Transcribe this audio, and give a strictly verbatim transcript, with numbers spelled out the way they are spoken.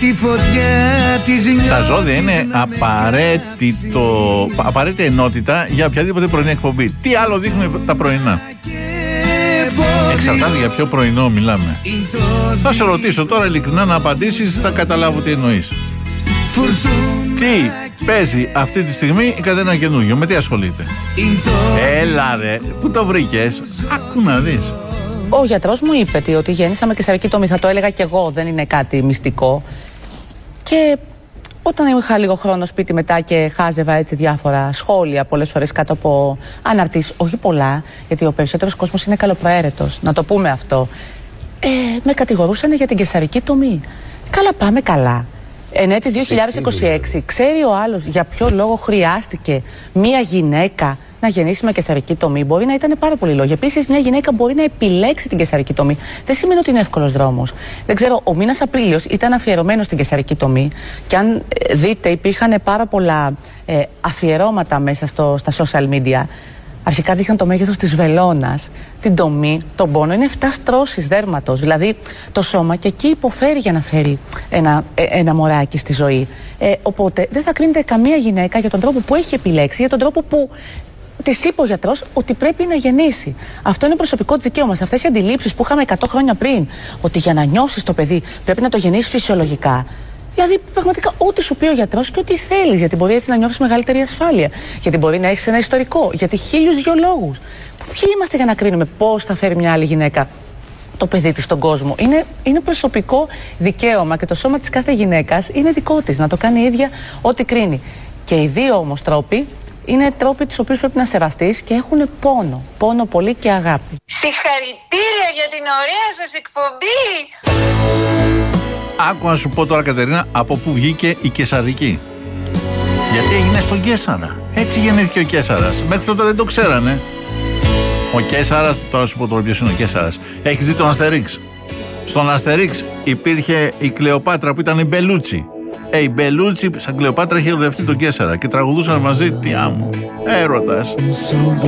τη φωτιά της νιώτης. Τα ζώδια είναι απαραίτητο, απαραίτητη ενότητα για οποιαδήποτε πρωινή εκπομπή. Τι άλλο δείχνουν τα πρωινά? Εξαρτάται για ποιο πρωινό μιλάμε. Θα σε ρωτήσω τώρα ειλικρινά να απαντήσεις, θα καταλάβω τι εννοείς. Τι παίζει αυτή τη στιγμή η Κατερίνα καινούργιο? Με τι ασχολείται? Έλα ρε, πού το βρήκες? Άκου να δεις. Ο γιατρός μου είπε ότι γέννησα με καισαρική τομή. Θα το έλεγα κι εγώ, δεν είναι κάτι μυστικό. Και όταν είχα λίγο χρόνο σπίτι μετά και χάζευα έτσι διάφορα σχόλια πολλές φορές κάτω από αναρτήσεις, όχι πολλά, γιατί ο περισσότερος κόσμος είναι καλοπροαίρετος, να το πούμε αυτό, ε, με κατηγορούσαν για την καισαρική τομή. Καλά, πάμε καλά. Εν έτη δύο χιλιάδες είκοσι έξι, ξέρει ο άλλος για ποιο λόγο χρειάστηκε μία γυναίκα να γεννήσει με καισαρική τομή? Μπορεί να ήταν πάρα πολλοί λόγοι. Επίσης, μια γυναίκα μπορεί να επιλέξει την καισαρική τομή. Δεν σημαίνει ότι είναι εύκολος δρόμος. Δεν ξέρω, ο μήνας Απρίλιος ήταν αφιερωμένος στην καισαρική τομή και αν ε, δείτε, υπήρχαν πάρα πολλά ε, αφιερώματα μέσα στο, στα social media. Αρχικά δείχναν το μέγεθος της βελόνας, την τομή, τον πόνο. Είναι εφτά στρώσεις δέρματος. Δηλαδή το σώμα και εκεί υποφέρει για να φέρει ένα, ένα μωράκι στη ζωή. Ε, οπότε δεν θα κρίνεται καμία γυναίκα για τον τρόπο που έχει επιλέξει, για τον τρόπο που της είπε ο γιατρός ότι πρέπει να γεννήσει. Αυτό είναι προσωπικό της δικαίωμα. Αυτές οι αντιλήψεις που είχαμε εκατό χρόνια πριν, ότι για να νιώσεις το παιδί πρέπει να το γεννήσεις φυσιολογικά. Δηλαδή, πραγματικά, ό,τι σου πει ο γιατρός και ό,τι θέλεις, γιατί μπορεί έτσι να νιώθεις μεγαλύτερη ασφάλεια. Γιατί μπορεί να έχεις ένα ιστορικό, γιατί χίλιους δυο λόγους. Ποιοι είμαστε για να κρίνουμε πώς θα φέρει μια άλλη γυναίκα το παιδί της στον κόσμο? Είναι, είναι προσωπικό δικαίωμα και το σώμα της κάθε γυναίκας είναι δικό της να το κάνει η ίδια ό,τι κρίνει. Και οι δύο όμως τρόποι είναι τρόποι τους οποίους πρέπει να σεβαστείς και έχουν πόνο. Πόνο πολύ και αγάπη. Συγχαρητήρια για την ωραία σας εκπομπή! Άκου να σου πω τώρα, Κατερίνα, από πού βγήκε η καισαρική. Γιατί έγινε στον Καίσαρα. Έτσι γεννήθηκε ο Καίσαρας. Μέχρι τότε δεν το ξέρανε. Ο Καίσαρας, τώρα σου πω τώρα ποιος είναι ο Καίσαρας. Έχεις δει τον Αστερίξ? Στον Αστερίξ υπήρχε η Κλεοπάτρα που ήταν η Μπελούτσι. Ε, η Μπελούτσι σαν Κλεοπάτρα είχε ερωτευτεί τον Καίσαρα και τραγουδούσαν μαζί. Τι άμμο, έρωτας.